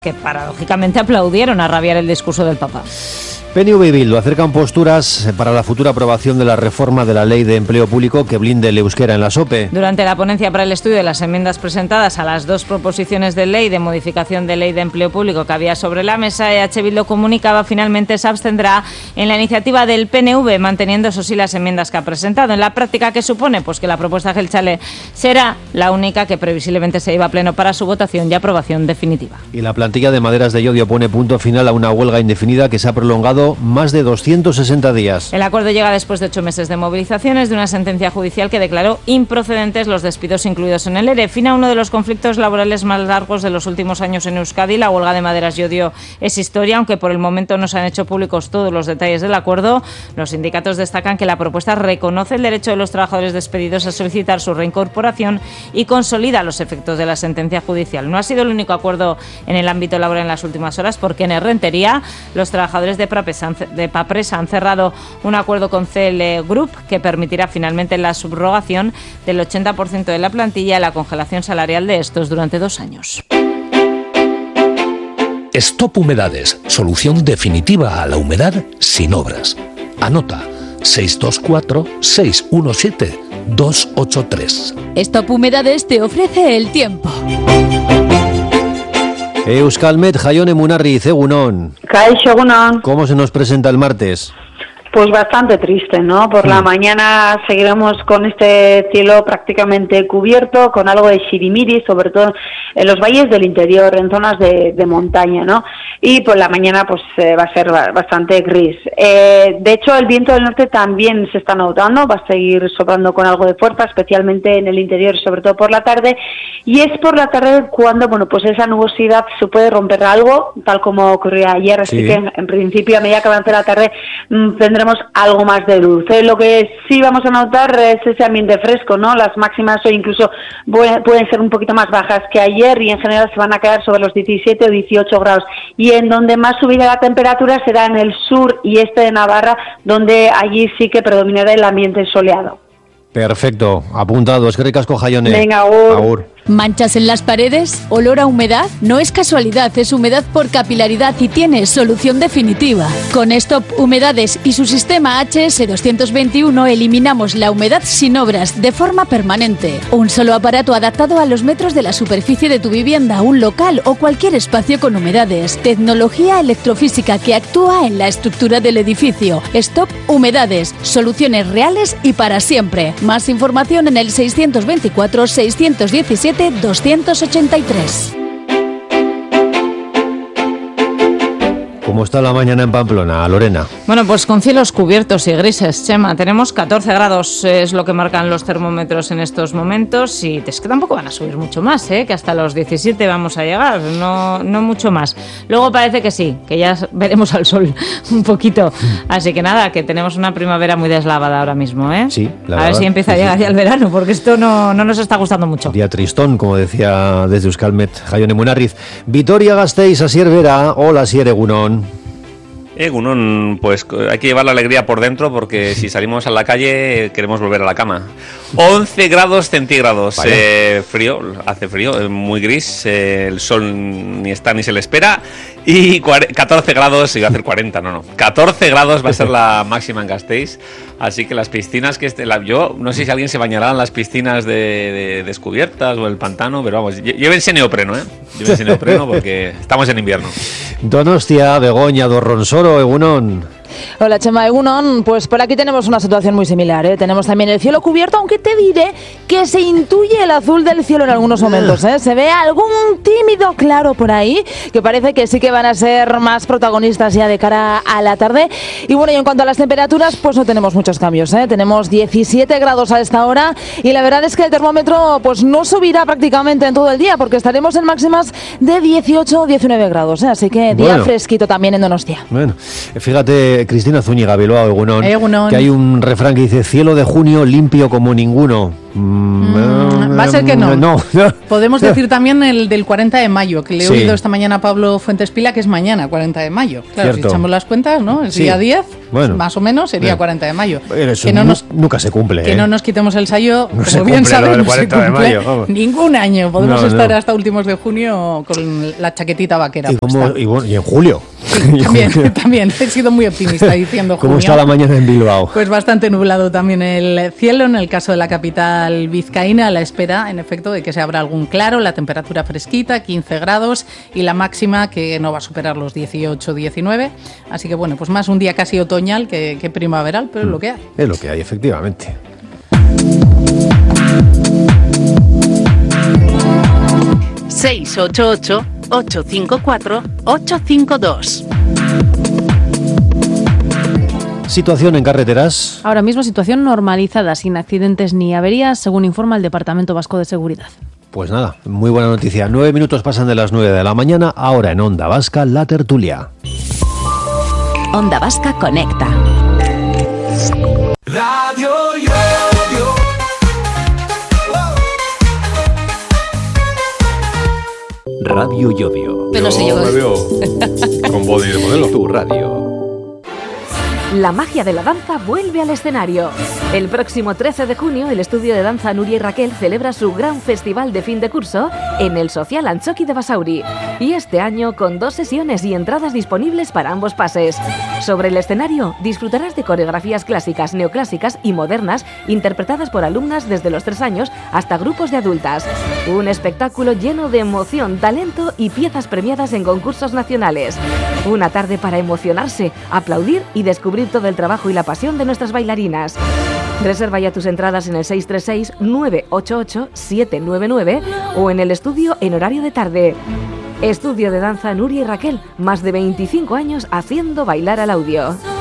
que paradójicamente aplaudieron a rabiar el discurso del Papa. PNV y Bildu acercan posturas para la futura aprobación de la reforma de la Ley de Empleo Público que blinde el euskera en la SOPE. Durante la ponencia para el estudio de las enmiendas presentadas a las dos proposiciones de ley de modificación de Ley de Empleo Público que había sobre la mesa, EH Bildu comunicaba finalmente se abstendrá en la iniciativa del PNV, manteniendo eso sí las enmiendas que ha presentado. En la práctica, ¿qué supone? Pues que la propuesta Geltzale será la única que previsiblemente se lleva a pleno para su votación y aprobación definitiva. Y la plantilla de Maderas de Llodio pone punto final a una huelga indefinida que se ha prolongado más de 260 días. El acuerdo llega después de 8 meses de movilizaciones de una sentencia judicial que declaró improcedentes los despidos incluidos en el ERE. Fin a uno de los conflictos laborales más largos de los últimos años en Euskadi. La huelga de Maderas Llodio es historia, aunque por el momento no se han hecho públicos todos los detalles del acuerdo. Los sindicatos destacan que la propuesta reconoce el derecho de los trabajadores despedidos a solicitar su reincorporación y consolida los efectos de la sentencia judicial. No ha sido el único acuerdo en el ámbito laboral en las últimas horas, porque en Errentería los trabajadores de Papresa han cerrado un acuerdo con CL Group que permitirá finalmente la subrogación del 80% de la plantilla y la congelación salarial de estos durante 2 años. Stop Humedades, solución definitiva a la humedad sin obras. Anota 624-617-283. Stop Humedades te ofrece el tiempo. Euskalmet, Jaione Munarriz, egunon. Kaixo, egunon. ¿Cómo se nos presenta el martes? Pues bastante triste, ¿no? Por la mañana seguiremos con este cielo prácticamente cubierto, con algo de shirimiri, sobre todo en los valles del interior, en zonas de montaña, ¿no? Y por la mañana pues va a ser bastante gris. De hecho, el viento del norte también se está notando, va a seguir soplando con algo de fuerza, especialmente en el interior, sobre todo por la tarde. Y es por la tarde cuando, bueno, pues esa nubosidad se puede romper algo, tal como ocurrió ayer, así que en principio a medida que avance la tarde tendremos algo más de luz. Lo que sí vamos a notar es ese ambiente fresco, ¿no? Las máximas hoy incluso pueden ser un poquito más bajas que ayer y en general se van a quedar sobre los 17 o 18 grados. Y en donde más subirá la temperatura será en el sur y este de Navarra, donde allí sí que predominará el ambiente soleado. Perfecto, apuntado. Es que ricasco, Jaione. Venga, agur. ¿Manchas en las paredes? ¿Olor a humedad? No es casualidad, es humedad por capilaridad y tiene solución definitiva. Con Stop Humedades y su sistema HS221 eliminamos la humedad sin obras de forma permanente. Un solo aparato adaptado a los metros de la superficie de tu vivienda, un local o cualquier espacio con humedades. Tecnología electrofísica que actúa en la estructura del edificio. Stop Humedades, soluciones reales y para siempre. Más información en el 624-617-283. ¿Cómo está la mañana en Pamplona, Lorena? Bueno, pues con cielos cubiertos y grises, Chema. Tenemos 14 grados, es lo que marcan los termómetros en estos momentos, y es que tampoco van a subir mucho más, que hasta los 17 vamos a llegar, no mucho más. Luego parece que sí, que ya veremos al sol un poquito. Así que nada, que tenemos una primavera muy deslavada ahora mismo, Sí, la a verdad, ver si empieza a llegar ya el verano, porque esto no nos está gustando mucho. Día tristón, como decía desde Euskalmet, Jaione Munarriz. Vitoria-Gasteiz, Asier Vera. Hola, Asier, egunon. Egunon, pues hay que llevar la alegría por dentro, porque si salimos a la calle queremos volver a la cama. 11 grados centígrados, frío, hace frío, muy gris, el sol ni está ni se le espera, y 14 grados, iba a hacer 40, 14 grados va a ser la máxima en Gasteiz, así que las piscinas yo no sé si alguien se bañará en las piscinas de descubiertas o el pantano, pero vamos, llévense neopreno, llévense neopreno porque estamos en invierno. Donostia, Begoña, Dorronsoro, egunon. Hola, Chema, egunon. Pues por aquí tenemos una situación muy similar, Tenemos también el cielo cubierto, aunque te diré que se intuye el azul del cielo en algunos momentos, Se ve algún tímido claro por ahí, que parece que sí que van a ser más protagonistas ya de cara a la tarde. Y bueno, y en cuanto a las temperaturas, pues no tenemos muchos cambios, Tenemos 17 grados a esta hora y la verdad es que el termómetro pues no subirá prácticamente en todo el día, porque estaremos en máximas de 18 o 19 grados, Así que día fresquito también en Donostia. Bueno, fíjate, Cristina Zúñiga, Bilbao, egunon, egunon, que hay un refrán que dice: cielo de junio limpio como ninguno. Va a ser que no. No. Podemos decir también el del 40 de mayo, que le he Sí. oído esta mañana a Pablo Fuentes Pila, que es mañana, 40 de mayo. Claro, Cierto. si echamos las cuentas, ¿no? El Sí. día 10, Bueno. más o menos, sería Bien. 40 de mayo. Pero eso Que no nos nunca se cumple. Que no nos quitemos el sayo, No se como bien cumple lo saben, del no se 40 de cumple mayo, vamos. ningún año. Podemos No, estar no. hasta últimos de junio con la chaquetita vaquera. ¿Y, puesta. y en julio? También he sido muy optimista diciendo junio. ¿Cómo está la mañana en Bilbao? Pues bastante nublado también el cielo, en el caso de la capital vizcaína, a la espera, en efecto, de que se abra algún claro, la temperatura fresquita, 15 grados, y la máxima que no va a superar los 18, 19. Así que bueno, pues más un día casi otoñal que primaveral, pero es lo que hay. Es lo que hay, efectivamente. ...688-854-852. Situación en carreteras. Ahora mismo situación normalizada, sin accidentes ni averías, según informa el Departamento Vasco de Seguridad. Pues nada, muy buena noticia. 9 minutos pasan de las 9 de la mañana. Ahora en Onda Vasca, la tertulia. Onda Vasca Conecta. Radio Yodio. Radio Yodio. Pero no sé yo. me veo con body de modelo. Tu radio. La magia de la danza vuelve al escenario. El próximo 13 de junio, el estudio de danza Nuria y Raquel celebra su gran festival de fin de curso en el Social Antxoki de Basauri. Y este año con 2 sesiones y entradas disponibles para ambos pases. Sobre el escenario, disfrutarás de coreografías clásicas, neoclásicas y modernas interpretadas por alumnas desde los 3 años hasta grupos de adultas. Un espectáculo lleno de emoción, talento y piezas premiadas en concursos nacionales. Una tarde para emocionarse, aplaudir y descubrir todo el trabajo y la pasión de nuestras bailarinas. Reserva ya tus entradas en el 636-988-799 o en el estudio en horario de tarde. Estudio de danza Nuria y Raquel, más de 25 años haciendo bailar al audio.